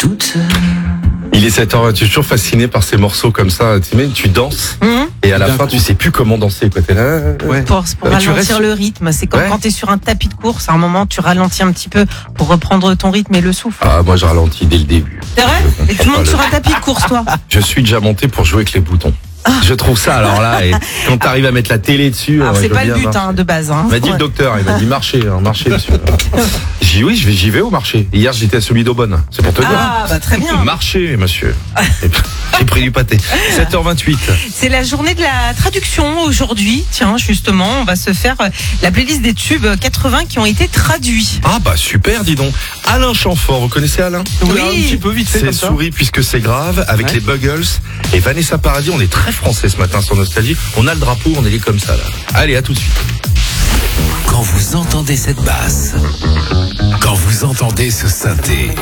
toute seule. Il est 7h, tu es toujours fasciné par ces morceaux comme ça, tu danses, et à la fin, tu sais plus comment danser, quoi. T'es là. Ouais. Pour ralentir restes- le rythme. C'est comme Ouais. quand tu es sur un tapis de course. À un moment, tu ralentis un petit peu pour reprendre ton rythme et le souffle. Ah, moi, je ralentis dès le début. C'est vrai? Et tu comprends montes pas sur un tapis de course, toi? Je suis déjà monté pour jouer avec les boutons. Je trouve ça, alors là, et quand t'arrives à mettre la télé dessus. Alors, ouais, c'est je pas veux le bien but, marcher. de base, hein. Il m'a dit le docteur, il m'a dit marcher dessus. J'ai dit oui, j'y vais au marché. Hier, j'étais à celui d'Aubonne. C'est pour te dire. Ah, bah, très bien. Marcher, monsieur. J'ai pris du pâté. 7h28. C'est la journée de la traduction aujourd'hui. Tiens, justement, on va se faire la playlist des tubes 80 qui ont été traduits. Ah bah super, dis donc. Alain Chamfort, vous connaissez Alain? Oui. Un petit peu vite fait C'est comme ça. Souris puisque c'est grave, avec Ouais. les Buggles et Vanessa Paradis. On est très français ce matin sur Nostalgie. On a le drapeau, on est comme ça là. Allez, à tout de suite. Quand vous entendez cette basse, quand vous entendez ce synthé,